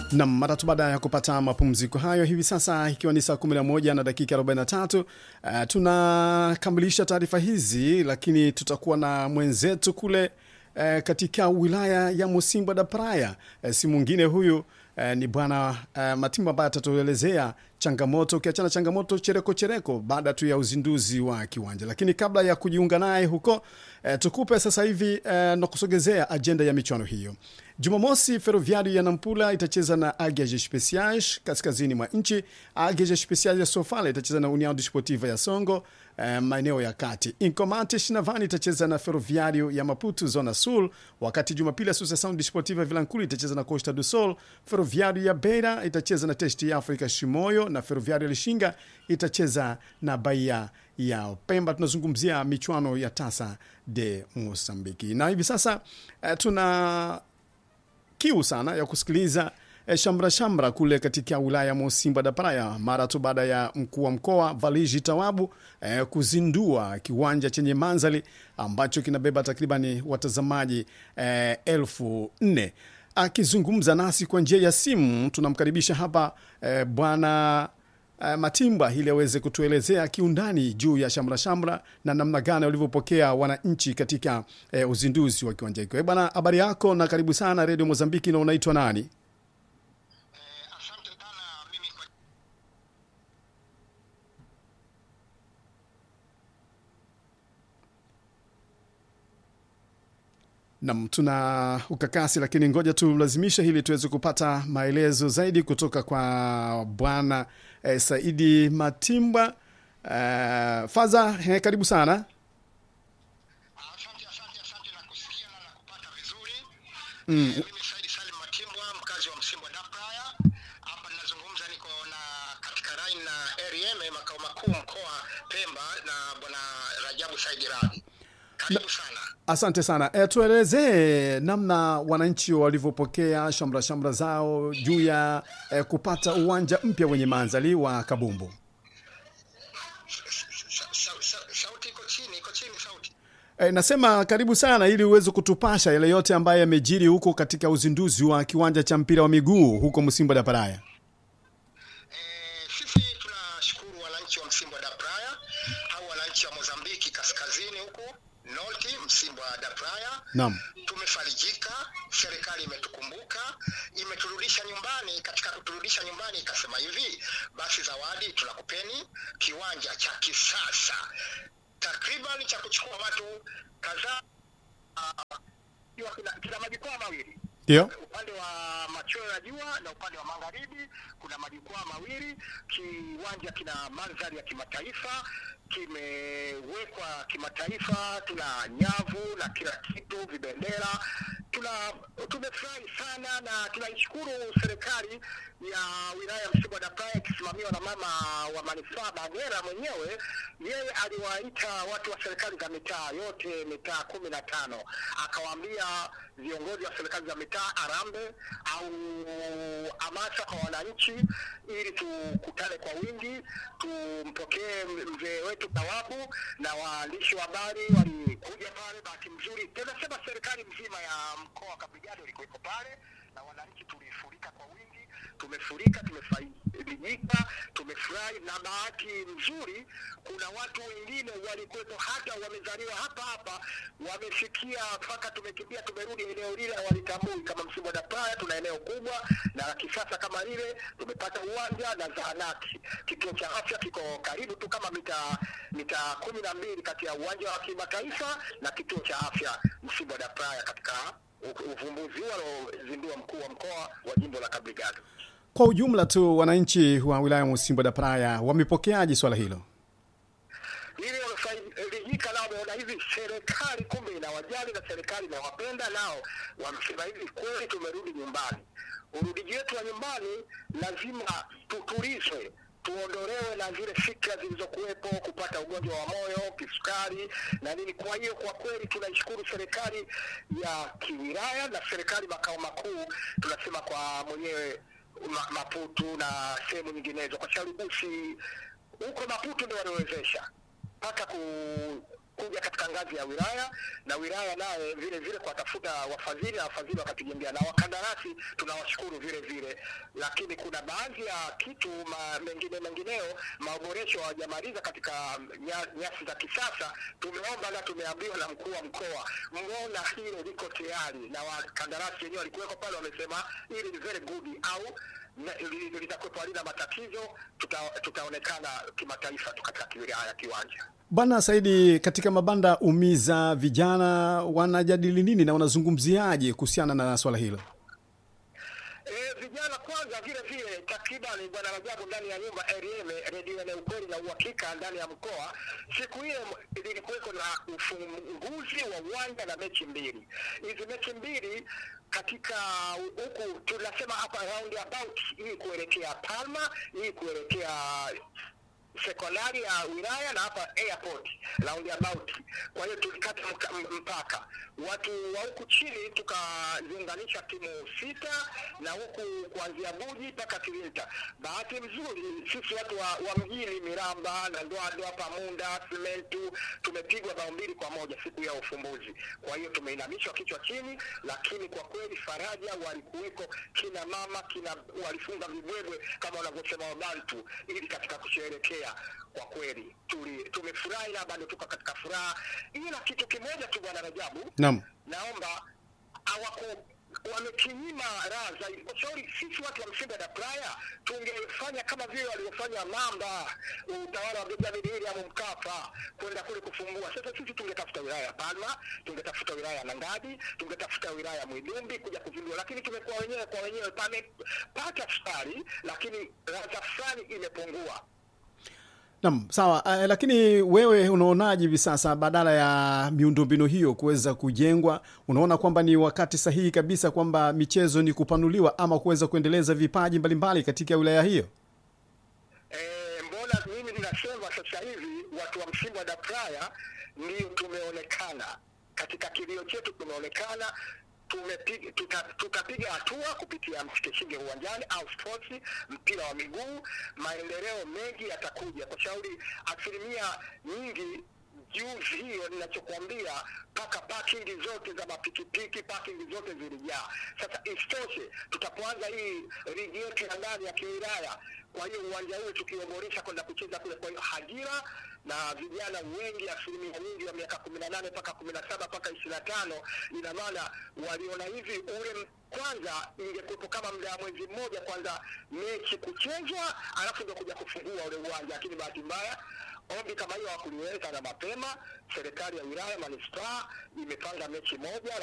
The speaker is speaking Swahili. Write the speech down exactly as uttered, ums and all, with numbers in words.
Na mara tu baada ya kupata mapumziko hayo, hivi sasa ikiwa ni saa kumi na moja na dakika arobaini na tatu, uh, tunakamilisha taarifa hizi, lakini tutakuwa na mwenzetu kule uh, katika wilaya ya Musimba da Praia. Uh, si mwingine huyu uh, ni bwana uh, Matimba ambaye atatuelezea changamoto, ukiachana changamoto chereko chereko baada tu ya uzinduzi wa kiwanja. Lakini kabla ya kujiunga naye huko, uh, tukupe sasa hivi uh, na kusogezea agenda ya michuano hiyo. Jumamosi, Ferroviário ya Nampula itacheza na Águias Especiais kaskazini mwa nchi. Águias Especiais ya Sofala itacheza na União Desportiva ya Songo eh, maeneo ya kati. Incomate Shinavani itacheza na Ferroviário ya Maputo zona sul, wakati Jumapili Associação Desportiva Vilanculo itacheza na Costa do Sol. Ferroviário ya Beira itacheza na Teste ya Afrika Shimoyo, na Ferroviário ya Lishinga itacheza na Bahia ya Pemba. Tunazungumzia michuano ya Taça de Moçambique. Na hivi sasa eh, tuna kiu sana ya kusikiliza eh, shamra shamra kule katika wilaya ya Musimba da Praia mara tu baada ya mkuu wa mkoa Valiji Tawabu eh, kuzindua kiwanja chenye manzali ambacho kinabeba takribani watazamaji eh, elfu nne. Akizungumza nasi kwa njia ya simu, tunamkaribisha hapa eh, bwana Uh, Matimba ili aweze kutuelezea kiundani juu ya shamra shamra na namna gani walivyopokea wananchi katika uh, uzinduzi wa kiwanja hicho. Eh, bwana, habari yako na karibu sana Radio Mozambiki, na unaitwa nani? Eh, asante sana mimi kwa Nam, tuna ukakasi, lakini ngoja tulazimisha hili tuweze kupata maelezo zaidi kutoka kwa bwana eh, Saidi Matimba. Eh, Faza, eh, karibu sana. asante asante asante na kusikia na na kupata vizuri. Mm. Eh, mimi Saidi Salim Matimbwa, mkazi wa Musimba da Praia. Hapa ninazungumza niko na katika Rain na R M makao makuu mkoa Pemba na bwana Rajabu Saidi Radi. Karibu sana. Asante sana. E, tuelezee namna wananchi walivyopokea shamra shamra zao juu ya e, kupata uwanja mpya wenye manzali wa kabumbu. Sa- sa- sa- Sauti iko chini, iko chini sauti. E, nasema karibu sana ili uweze kutupasha yale yote ambayo yamejiri huko katika uzinduzi wa kiwanja cha mpira wa miguu huko Musimba da Praia. Eh, sisi tunashukuru wananchi wa Musimba da Praia au wananchi wa Mozambiki kaskazini huko North Musimba da Praia. Naam. Tumefarijika, serikali imetukumbuka, imeturudisha nyumbani. Katika kuturudisha nyumbani ikasema hivi, basi zawadi tunakupeni kiwanja cha kisasa takriban cha kuchukua watu kadhaa. Kiwa kina, kina majukwaa mawili, Ndio. upande wa machweo ya jua na upande wa magharibi kuna majukwaa mawili. Kiwanja kina mandhari ya kimataifa, kimewekwa kimataifa, tuna nyavu na kila kitu, vibendera. Tuna tumefurahi sana na tunaishukuru serikali ya wilaya ya Musimba da Praia ikisimamiwa na mama wa manispaa Bagera mwenyewe. Yeye aliwaita watu wa serikali za mitaa yote, mitaa kumi na tano, akawaambia viongozi wa serikali za mitaa arambe au hamasa kwa wananchi ili tukutane kwa wingi, tumpokee mzee wetu Tawabu, na waandishi wa habari walikuja pale. Bahati nzuri tunasema serikali mzima ya mkoa wa Kabrigado ilikuwepo pale na wananchi tulifurika kwa wingi. Tumefurika, tumefaidika, tumefurahi, na bahati nzuri kuna watu wengine walikuwepo hata wamezaliwa hapa hapa, wamefikia mpaka tumekimbia tumerudi eneo lile, walitambui kama Musimba da Praia tuna eneo kubwa na la kisasa kama lile. Tumepata uwanja na zahanati, kituo cha afya kiko karibu tu kama mita mita kumi na mbili kati ya uwanja wa kimataifa na kituo cha afya Musimba da Praia, katika uvumbuzi huo aliozindua mkuu wa mkoa wa jimbo la Kabrigado. Kwa ujumla tu wananchi wa wilaya ya Musimba da Praia wamepokeaje swala hilo? Ili wamefaidika nao, wameona hivi serikali kumbe inawajali na serikali inawapenda, nao wamesema hivi kweli tumerudi nyumbani. Urudiji wetu wa nyumbani lazima tutulizwe, tuondolewe na zile fikra zilizokuwepo, kupata ugonjwa wa moyo, kisukari na nini. Kwa hiyo kwa kweli tunaishukuru serikali ya kiwilaya na serikali makao makuu, tunasema kwa mwenyewe ma, Maputo na sehemu nyinginezo, kwa sababu basi huko Maputo ndio waliwezesha mpaka ku kuja katika ngazi ya wilaya, na wilaya naye vile vile kuwatafuta wafadhili na wafadhili wakatujengea, na wakandarasi tunawashukuru vile vile. Lakini kuna baadhi ya kitu ma, mengine mengineo maboresho hawajamaliza katika nyasi za kisasa. Tumeomba na tumeambiwa na mkuu wa mkoa, mbona hilo liko tayari, na wakandarasi wenyewe walikuweko pale wamesema hili ni very good, au litakuwa halina matatizo, tuta, tutaonekana kimataifa tu katika wilaya ya Kiwanja. Bwana Saidi, katika mabanda umiza vijana wanajadili nini na wanazungumziaje kuhusiana na swala hilo? E, vijana kwanza vile vile takriban Bwana Rajabu ndani ya nyumba R M redio na ukweli na uhakika ndani ya mkoa, siku ile ilikuweko na ufunguzi wa uwanja na mechi mbili. Hizi mechi mbili katika huku tunasema hapa round about, hii kuelekea Palma, hii kuelekea sekondari ya wilaya, na hapa airport round about. Kwa hiyo tulikata mpaka watu wa huku chini tukaziunganisha timu sita, na huku kuanzia Buji mpaka Kilinta. Bahati nzuri sisi watu wa, wa mjini Miramba na Ndwado hapa Munda Simentu tumepigwa bao mbili kwa moja siku ya ufumbuzi. Kwa hiyo tumeinamishwa kichwa chini, lakini kwa kweli faraja walikuweko, kina mama kina walifunga vibwebwe kama wanavyosema Wabantu ili katika kusherehekea. Kwa kweli tuli tumefurahi na bado tuko katika furaha. Ila kitu kimoja tu Bwana Rajabu, naam, naomba hawako wamekinyima raha zaidi. Kwa sababu sisi watu wa Msimba da Playa tungefanya kama vile waliofanya Mamba, utawala wa Benjamin William Mkapa, kwenda kule kufungua. Sasa sisi tungetafuta wilaya ya Palma, tungetafuta wilaya ya Nangadi, tungetafuta wilaya ya Mwidumbi kuja kuzindua, lakini tumekuwa wenyewe kwa wenyewe, pamepata safari lakini raha fulani imepungua. Naam, sawa. Uh, lakini wewe unaonaje hivi sasa badala ya miundombinu hiyo kuweza kujengwa, unaona kwamba ni wakati sahihi kabisa kwamba michezo ni kupanuliwa ama kuweza kuendeleza vipaji mbalimbali katika wilaya hiyo? Eh, mbona mimi ninasema sasa hivi watu wa Msimba da Playa ndio tumeonekana katika kilio chetu, tumeonekana tumepiga tutapiga hatua kupitia msikeshinge uwanjani au sports, mpira wa miguu. Maendeleo mengi yatakuja kwa shauri asilimia nyingi. Juzi hiyo ninachokuambia, paka parking zote za mapikipiki, parking zote zilijaa. Sasa istoshe tutapoanza hii ligi yetu ya ndani ya kiwilaya, kwa hiyo uwanja huu tukioboresha kwenda kucheza kule, kwa hiyo ajira na vijana wengi, asilimia nyingi wa miaka kumi na nane mpaka kumi na saba mpaka ishirini na tano, ina maana waliona hivi ule kwanza ingekuwepo kama muda mwezi mmoja kwanza mechi kuchezwa, alafu ndio kuja kufungua ule uwanja. Lakini bahati mbaya ombi kama hiyo hawakuliweka na mapema. Serikali ya wilaya manispaa imepanga mechi moja